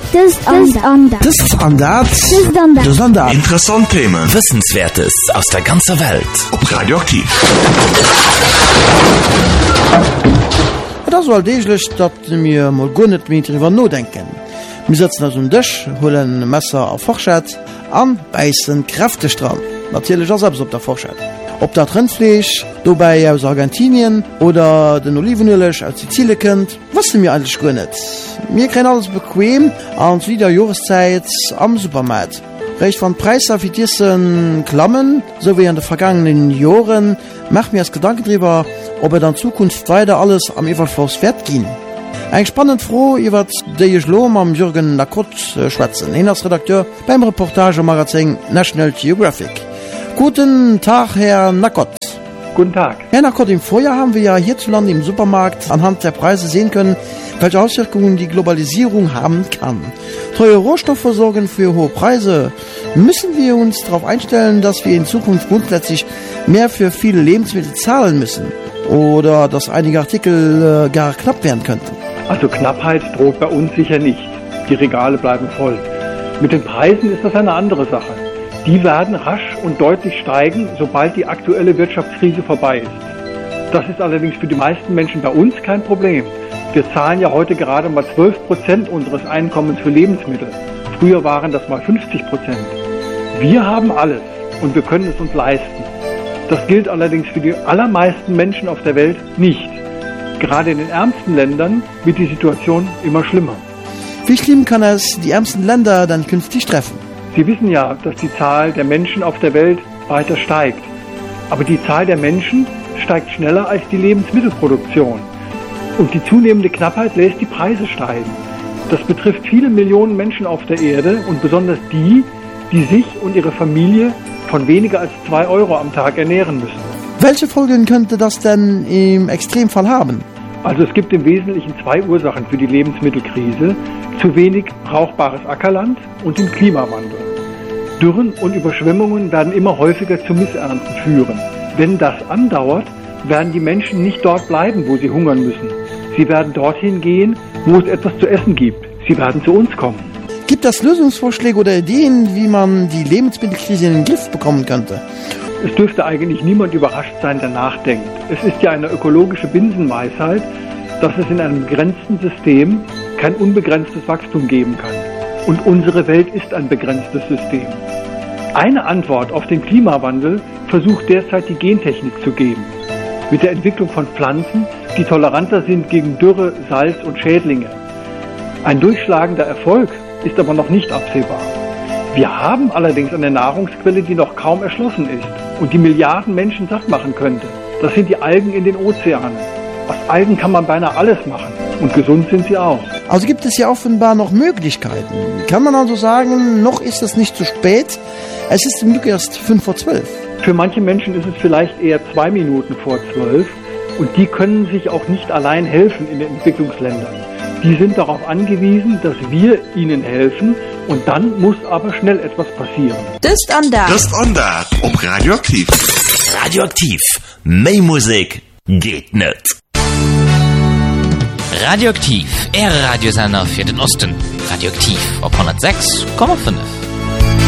Das Standard. Interessant Themen. Wissenswertes aus der ganzen Welt. Ob Radioaktiv. Das war deglich, dass wir mal gar nicht mehr drüber nachdenken. Wir sitzen also im Tisch, holen Messer auf Forschat an, beißen kräftig dran. Natürlich auch selbst auf der Forschat. Ob das Rindfleisch, dabei aus Argentinien oder den Olivenöl aus Sizilien kommt, wissen wir eigentlich gar nicht. Wir kriegen alles bequem und zu jeder Jahreszeit am Supermarkt. Recht von Preisen für diesen Klammen, so wie in den vergangenen Jahren, macht mir das Gedanken darüber, ob in Zukunft weiter alles am Überflusswert gehen. Ein spannend froh, ihr werdet die Schlom am Jürgen Lacotte schwätzen, Redakteur beim Reportagemagazin National Geographic. Guten Tag, Herr Lacotte. Guten Tag. Herr Lacotte, im Vorjahr haben wir ja hierzulande im Supermarkt anhand der Preise sehen können, welche Auswirkungen die Globalisierung haben kann. Teure Rohstoffe sorgen für hohe Preise. Müssen wir uns darauf einstellen, dass wir in Zukunft grundsätzlich mehr für viele Lebensmittel zahlen müssen? Oder dass einige Artikel gar knapp werden könnten? Also Knappheit droht bei uns sicher nicht. Die Regale bleiben voll. Mit den Preisen ist das eine andere Sache. Die werden rasch und deutlich steigen, sobald die aktuelle Wirtschaftskrise vorbei ist. Das ist allerdings für die meisten Menschen bei uns kein Problem. Wir zahlen ja heute gerade mal 12% unseres Einkommens für Lebensmittel. Früher waren das mal 50%. Wir haben alles und wir können es uns leisten. Das gilt allerdings für die allermeisten Menschen auf der Welt nicht. Gerade in den ärmsten Ländern wird die Situation immer schlimmer. Wie schlimm kann es die ärmsten Länder dann künftig treffen? Sie wissen ja, dass die Zahl der Menschen auf der Welt weiter steigt. Aber die Zahl der Menschen steigt schneller als die Lebensmittelproduktion. Und die zunehmende Knappheit lässt die Preise steigen. Das betrifft viele Millionen Menschen auf der Erde und besonders die, die sich und ihre Familie von weniger als 2 Euro am Tag ernähren müssen. Welche Folgen könnte das denn im Extremfall haben? Also es gibt im Wesentlichen 2 Ursachen für die Lebensmittelkrise. Zu wenig brauchbares Ackerland und den Klimawandel. Dürren und Überschwemmungen werden immer häufiger zu Missernten führen. Wenn das andauert, werden die Menschen nicht dort bleiben, wo sie hungern müssen. Sie werden dorthin gehen, wo es etwas zu essen gibt. Sie werden zu uns kommen. Gibt es Lösungsvorschläge oder Ideen, wie man die Lebensmittelkrise in den Griff bekommen könnte? Es dürfte eigentlich niemand überrascht sein, der nachdenkt. Es ist ja eine ökologische Binsenweisheit, dass es in einem begrenzten System kein unbegrenztes Wachstum geben kann. Und unsere Welt ist ein begrenztes System. Eine Antwort auf den Klimawandel versucht derzeit die Gentechnik zu geben. Mit der Entwicklung von Pflanzen, die toleranter sind gegen Dürre, Salz und Schädlinge. Ein durchschlagender Erfolg ist aber noch nicht absehbar. Wir haben allerdings eine Nahrungsquelle, die noch kaum erschlossen ist und die Milliarden Menschen satt machen könnte. Das sind die Algen in den Ozeanen. Aus Algen kann man beinahe alles machen und gesund sind sie auch. Also gibt es ja offenbar noch Möglichkeiten. Kann man also sagen, noch ist es nicht zu spät? Es ist zum Glück erst 11:55. Für manche Menschen ist es vielleicht eher 2 Minuten vor 12 und die können sich auch nicht allein helfen in den Entwicklungsländern. Die sind darauf angewiesen, dass wir ihnen helfen und dann muss aber schnell etwas passieren. Das Standard. Ob Radioaktiv. Radioaktiv. Mehr Musik geht nicht. Radioaktiv, Radiosender für den Osten. Radioaktiv auf 106,5.